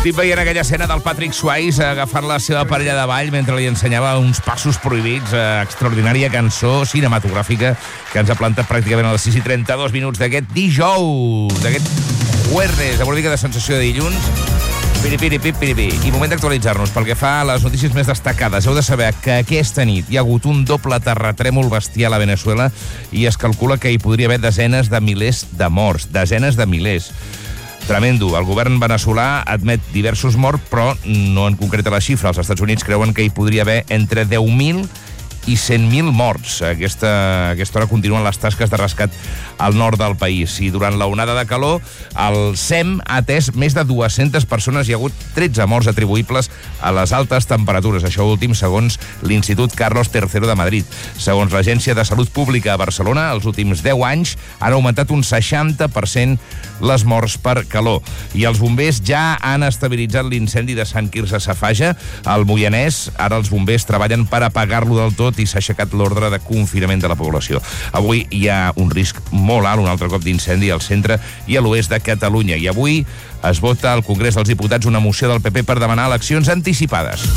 Estic veient aquella escena del Patrick Swayze agafant la seva parella de ball mentre li ensenyava uns passos prohibits. Extraordinària cançó cinematogràfica que ens ha plantat pràcticament a les 6:32 d'aquest dijous, d'aquest jueves, amb una mica de sensació de dilluns. Piripiri. I moment d'actualitzar-nos pel que fa a les notícies més destacades. Heu de saber que aquesta nit hi ha hagut un doble terratrèmol bestial a Veneçuela i es calcula que hi podria haver desenes de milers de morts. Desenes de milers. Tremendo. El govern veneçolà admet diversos morts, però no en concreta la xifra. Els Estats Units creuen que hi podria haver entre 10.000 i 100.000 morts. A aquesta hora continuen les tasques de rescat al nord del país. I durant la onada de calor, el SEM ha atès més de 200 persones i hi ha hagut 13 morts atribuïbles a les altes temperatures. Això últim, segons l'Institut Carlos III de Madrid. Segons l'Agència de Salut Pública a Barcelona, els últims 10 anys han augmentat un 60% les morts per calor. I els bombers ja han estabilitzat l'incendi de Sant Quirze Safaja, al Moianès. Ara els bombers treballen per apagar-lo del tot i s'ha aixecat l'ordre de confinament de la població. Avui hi ha un risc molt alt, un altre cop d'incendi al centre i a l'oest de Catalunya. I avui es vota al Congrés dels Diputats una moció del PP per demanar eleccions anticipades.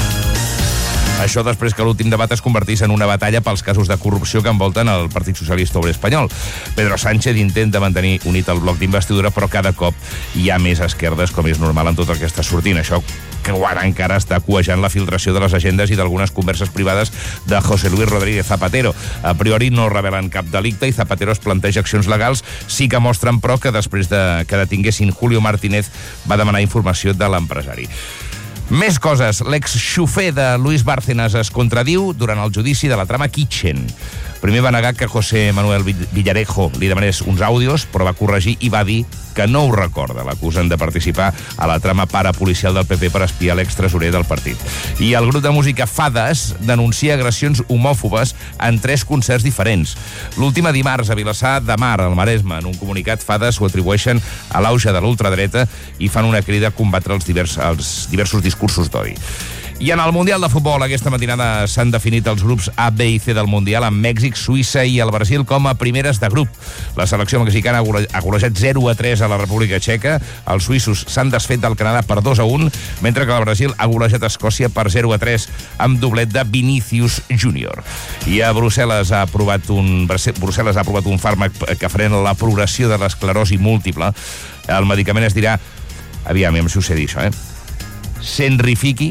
Això després que l'últim debat es convertís en una batalla pels casos de corrupció que envolten el Partit Socialista Obrer Espanyol. Pedro Sánchez intenta mantenir unit el bloc d'investidura, però cada cop hi ha més esquerdes, com és normal en tot el que està sortint. Això que ara encara està cuejant la filtració de les agendes i d'algunes converses privades de José Luis Rodríguez Zapatero. A priori no revelen cap delicte i Zapatero es planteja accions legals. Sí que mostren, però, que després que detinguessin Julio Martínez va demanar informació de l'empresari. Més coses. L'exxofer de Luis Bárcenas es contradiu durant el judici de la trama Kitchen. Primer va negar que José Manuel Villarejo li demanés uns àudios, però va corregir i va dir que no ho recorda. L'acusen de participar a la trama parapolicial del PP per espiar l'extresorer del partit. I el grup de música Fades denuncia agressions homòfobes en 3 concerts diferents. L'última dimarts a Vilassar de Mar, al Maresme. En un comunicat, Fades ho atribueixen a l'auge de l'ultradreta i fan una crida a combatre els diversos discursos d'odi. I en el Mundial de Futbol, aquesta matinada s'han definit els grups A, B i C del Mundial, amb Mèxic, Suïssa i el Brasil com a primeres de grup. La selecció mexicana ha golejat 0-3 a la República Txeca. Els suïssos s'han desfet del Canadà per 2-1, mentre que el Brasil ha golejat Escòcia per 0-3 amb doblet de Vinícius Júnior. I a Brussel·les ha aprovat un fàrmac que frena la progressió de l'esclerosi múltiple. El medicament es dirà... Aviam si ho sé dir, això, Senrifiqui,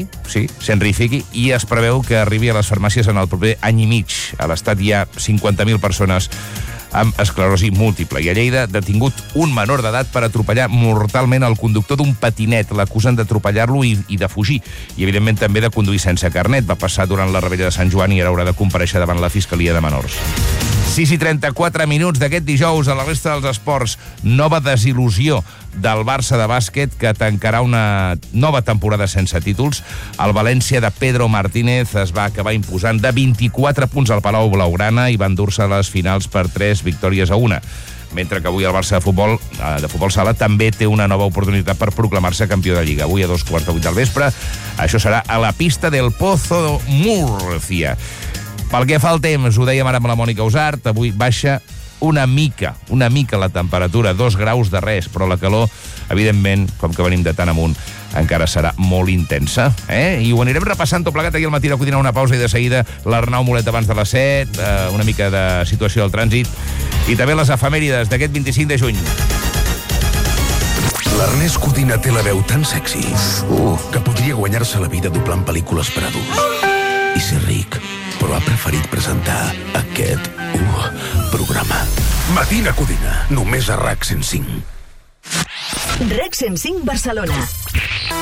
i es preveu que arribi a les farmàcies en el proper any i mig. A l'Estat hi ha 50.000 persones amb esclerosi múltiple. I a Lleida, detingut un menor d'edat per atropellar mortalment el conductor d'un patinet. L'acusen d'atropellar-lo i de fugir. I, evidentment, també de conduir sense carnet. Va passar durant la rebella de Sant Joan i ara haurà de comparèixer davant la Fiscalia de Menors. 6:34 d'aquest dijous. A la resta dels esports, nova desil·lusió del Barça de bàsquet, que tancarà una nova temporada sense títols. El València de Pedro Martínez es va acabar imposant de 24 punts al Palau Blaugrana i va endur-se a les finals per 3-1. Mentre que avui el Barça de futbol sala també té una nova oportunitat per proclamar-se campió de Lliga. Avui a 2:15 del vespre. Això serà a la pista del Pozo Murcia. Pel que fa al temps, ho dèiem ara amb la Mònica Usart, avui baixa una mica la temperatura, 2 graus de res, però la calor, evidentment, com que venim de tan amunt, encara serà molt intensa. I ho anirem repassant tot plegat aquí al matí, a una pausa i de seguida l'Arnau Molet abans de les 7, una mica de situació del trànsit, i també les efemèrides d'aquest 25 de juny. L'Ernest Codina té la veu tan sexy que podria guanyar-se la vida doblant pel·lícules per adults i ser ric, però ha preferit presentar aquest programa. Matina Codina, només a RAC 105. RAC 105 Barcelona.